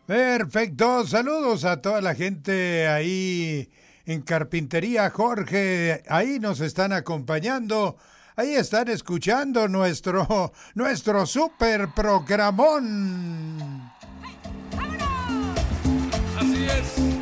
Perfecto, saludos a toda la gente ahí en Carpintería Jorge, ahí nos están acompañando, ahí están escuchando nuestro super programón. Así es.